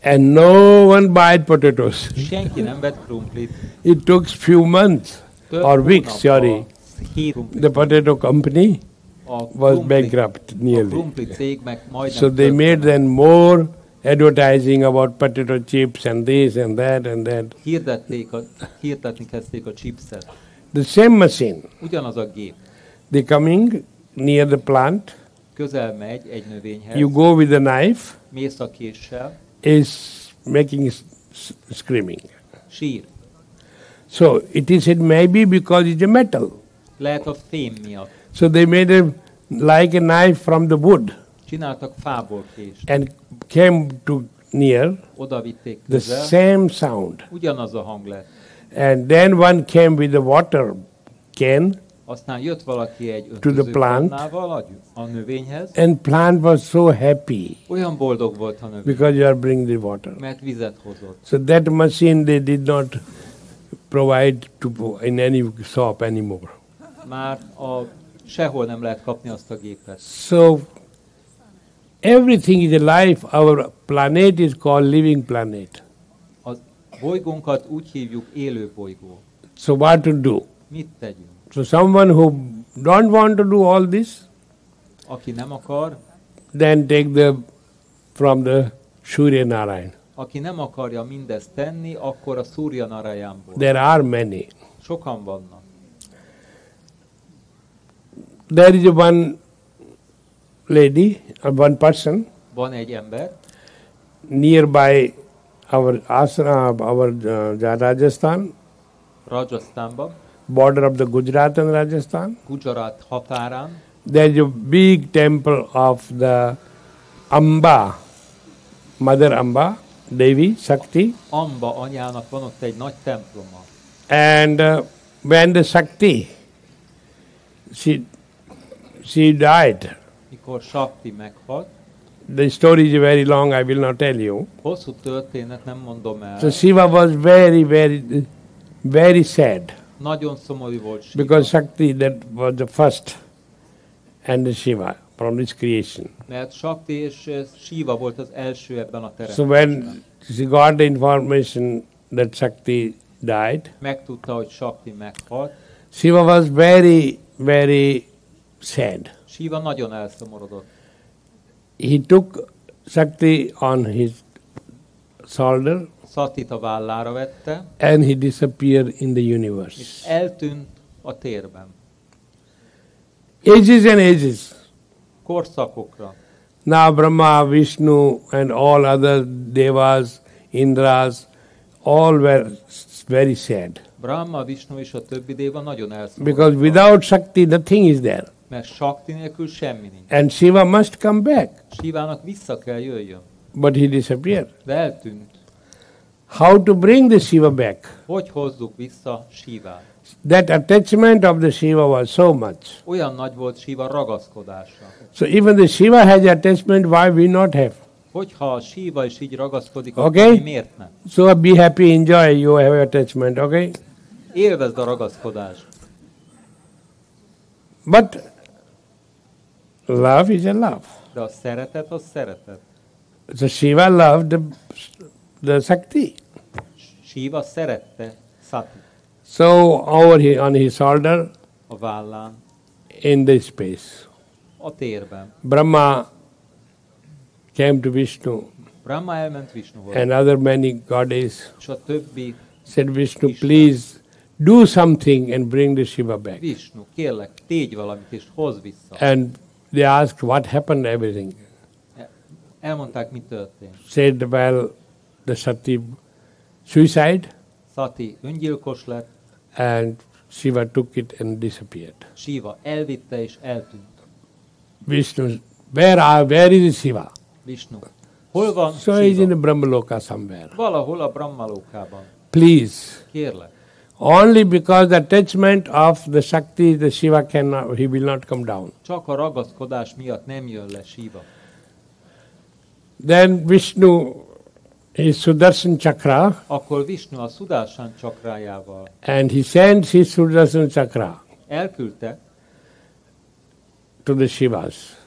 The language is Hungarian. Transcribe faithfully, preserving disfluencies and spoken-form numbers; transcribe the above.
And no one bought potatoes. Senki nem vett krumplit. It took few months Több or weeks, hónapba sorry. hét krumplit. The potato company A was krumpli- bankrupt A nearly. krumpli cég meg majdnem So they tönkre made ment. then more advertising about potato chips and this and that and that. Hirdették a, hirdetni kezdték a chipset. The same machine. Ugyanaz a gép. They coming near the plant. Közel megy egy növényhez, You go with a knife. mész a késsel, Is making s- s- screaming. sír. So it is it may be because it's a metal. Lehet a fém miatt. So they made a like a knife from the wood Csináltak fából kést. and came to near Oda vitték the közel. same sound. Ugyanaz a hang lett. And then one came with a water can Aztán jött valaki egy the öntöző plant. kannával a, a növényhez. and plant was so happy Olyan boldog volt a növény, because you are bringing the water. mert vizet hozott. So that machine they did not provide to in any shop anymore. Már a, sehol nem lehet kapni azt a gépet. So everything is alive. Our planet is called living planet. A bolygónkat úgy hívjuk élő bolygó. So what to do? Mit tegyünk? So someone who don't want to do all this, Aki nem akar, then take the from the Surya Narayan. aki nem akarja mindezt tenni, akkor a Surya Narayanból. There are many. Sokan vannak. There is one lady or one person Van egy ember, nearby our asana, our uh, Rajasthan, Rajasztánban, border of the Gujarat and Rajasthan. Gujarat határán, There is a big temple of the Amba, Mother Amba, Devi, Shakti. Amba anyának van ott egy nagy temploma. And uh, when the Shakti, she, she died. Mikor Shakti meghalt, The story is very long, I will not tell you. hosszú történet, nem mondom el. So Shiva was very, very, very sad Nagyon szomorú volt Shiva, because Shakti, that was the first, and the Shiva from his creation. mert Shakti és eh, Shiva volt az első ebben a So teremtésben. when she got the information that Shakti died, Megtudta, hogy Shakti meghalt. Shiva was very, very sad. Shiva nagyon elszomorodott. He took Shakti on his shoulder Satit a vállára vette, and he disappeared in the és universe. eltűnt a térben. Ages and ages. Korszakokra. Now Brahma, Vishnu and all other devas, Indras, all were s- very sad. Brahma, Vishnu és a többi déva nagyon Because elszomorodott. without Shakti, nothing is there. Mert Shakti nélkül semmi nincs. And Shiva must come back. Shivának vissza kell jöjjön. But he disappeared. De eltűnt. How to bring the Shiva back? Hogy hozzuk vissza Shivát? That attachment of the Shiva was so much. Olyan nagy volt Shiva ragaszkodása. So even the Shiva has attachment, why we not have? Hogyha a Shiva is így ragaszkodik, Okay. akkor mi miért nem? So be happy, enjoy, you have attachment, okay? Élvezd a ragaszkodást. But love is a love. De a szeretet, az szeretet. So Shiva loved the, the Shakti. Shiva szerette Sati So over he, on his shoulder, a vállán, in the space, a térben. Brahma came to Vishnu Brahma elment Vishnuhoz, and other many goddesses és a többi said, Vishnu, please do something and bring the Shiva back. Vishnu, kérlek, tégy valamit és hozz vissza. And they asked what happened, everything. Elmondták, mi történt. Said, well, the Sati suicide Sati öngyilkos lett, and Shiva took it and disappeared. Shiva elvitte és eltűnt. Vishnu, where are, where is Shiva? Vishnu. Hol van So he's in Shiva? the Brahmaloka somewhere. Valahol a Brahmalókában. Please, Kérlek. only because the attachment of the Shakti, the Shiva cannot, he will not come down. Csak a ragaszkodás miatt nem jön le Shiva. Then Vishnu, his Sudarshan Chakra, Akkor Vishnu a Sudarshan csakrájával and he sends his Sudarshan Chakra elküldte to the Shivas.